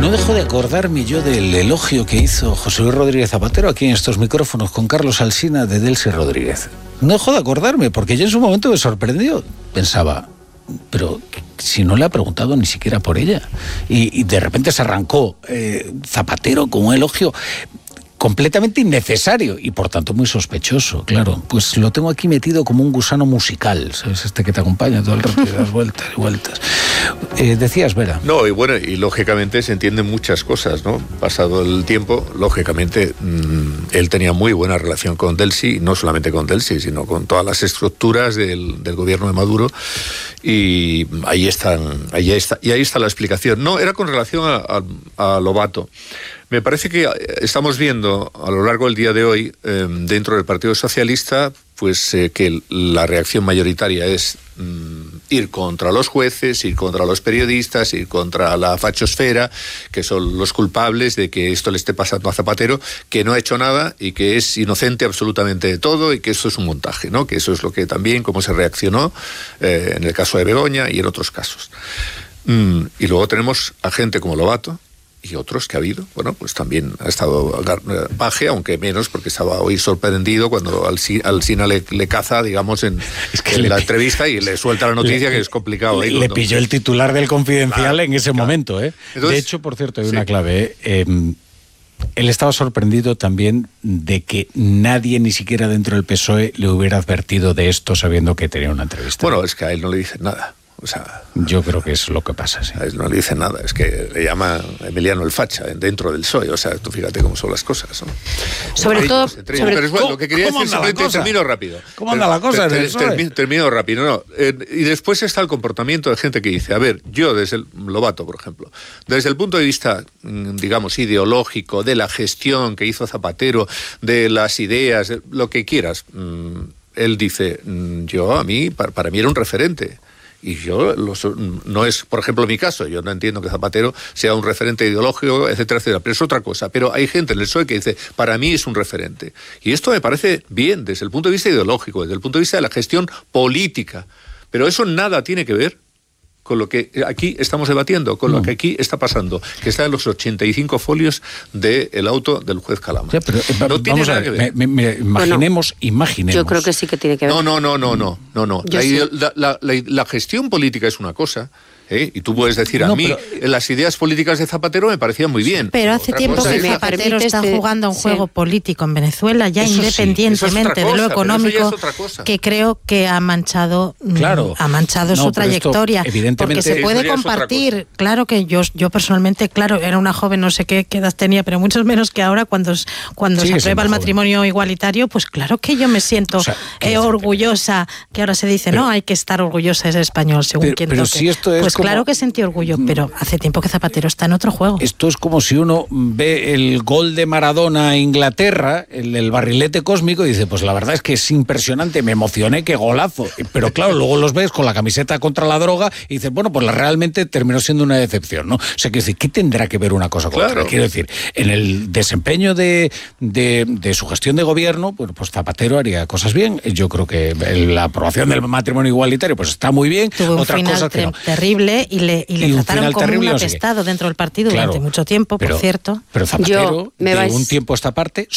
no dejo de acordarme yo del elogio que hizo José Luis Rodríguez Zapatero aquí en estos micrófonos con Carlos Alsina de Delcy Rodríguez. No dejo de acordarme, porque yo en su momento me sorprendió. Pensaba, pero si no le ha preguntado ni siquiera por ella. Y de repente se arrancó Zapatero con un elogio completamente innecesario y por tanto muy sospechoso, claro. Pues lo tengo aquí metido como un gusano musical, ¿sabes? Este que te acompaña todo el rato y das vueltas y vueltas. Decías, Vera. No, y bueno, y lógicamente se entienden muchas cosas, ¿no? Pasado el tiempo, lógicamente, él tenía muy buena relación con Delcy, no solamente con Delcy, sino con todas las estructuras del gobierno de Maduro, y ahí está la explicación. No, era con relación a Lobato. Me parece que estamos viendo a lo largo del día de hoy, dentro del Partido Socialista, pues que la reacción mayoritaria es ir contra los jueces, ir contra los periodistas, ir contra la fachosfera, que son los culpables de que esto le esté pasando a Zapatero, que no ha hecho nada y que es inocente absolutamente de todo y que esto es un montaje, ¿no? Que eso es lo que también, cómo se reaccionó en el caso de Begoña y en otros casos. Y luego tenemos a gente como Lobato, y otros que ha habido, bueno, pues también ha estado Paje, aunque menos, porque estaba hoy sorprendido cuando Alsina le caza, digamos, en la entrevista y le suelta la noticia, que es complicado. Le pilló el titular del Confidencial en ese momento, ¿eh? Entonces, de hecho, por cierto, hay una clave, él estaba sorprendido también de que nadie, ni siquiera dentro del PSOE, le hubiera advertido de esto sabiendo que tenía una entrevista. Bueno, es que a él no le dicen nada. O sea, yo creo que es lo que pasa, sí. A él no le dice nada, es que le llama Emiliano el facha dentro del PSOE, o sea, tú fíjate cómo son las cosas, ¿no? Sobre todo... Pero es bueno, lo que quería decir simplemente, termino rápido. ¿Cómo anda la cosa? Termino rápido, no. Y después está el comportamiento de gente que dice, a ver, yo desde el Lobato, por ejemplo, desde el punto de vista, digamos, ideológico, de la gestión que hizo Zapatero, de las ideas, de lo que quieras, él dice, para mí era un referente. Y no es, por ejemplo, mi caso. Yo no entiendo que Zapatero sea un referente ideológico, etcétera, etcétera. Pero es otra cosa. Pero hay gente en el PSOE que dice, para mí es un referente. Y esto me parece bien desde el punto de vista ideológico, desde el punto de vista de la gestión política. Pero eso nada tiene que ver con lo que aquí estamos debatiendo, con lo que aquí está pasando, que está en los 85 folios del auto del juez Calama. Ya, pero, no tiene nada que ver. Imaginemos. Yo creo que sí que tiene que ver. No. La gestión política es una cosa, y tú puedes decir, las ideas políticas de Zapatero me parecían muy bien. Pero hace tiempo que Zapatero está jugando un juego político en Venezuela, ya independientemente de lo económico, que creo que ha manchado su trayectoria. Porque se puede compartir. Claro que yo personalmente, era una joven, no sé qué edad tenía, pero mucho menos que ahora, cuando se aprueba el matrimonio igualitario, pues claro que yo me siento orgullosa, que ahora se dice, hay que estar orgullosa de ser español, según quien toque. Si esto es claro que sentí orgullo, pero hace tiempo que Zapatero está en otro juego. Esto es como si uno ve el gol de Maradona a Inglaterra, el barrilete cósmico, y dice, pues la verdad es que es impresionante, me emocioné, qué golazo. Pero claro, luego los ves con la camiseta contra la droga y dices, bueno, pues realmente terminó siendo una decepción, ¿no? O sea, quiero decir, ¿qué tendrá que ver una cosa con otra? Quiero decir, en el desempeño de su gestión de gobierno, pues Zapatero haría cosas bien. Yo creo que la aprobación del matrimonio igualitario pues está muy bien. Tuvo un final terrible y le trataron como un apestado dentro del partido durante mucho tiempo, por cierto. Pero Zapatero, de un tiempo a esta parte,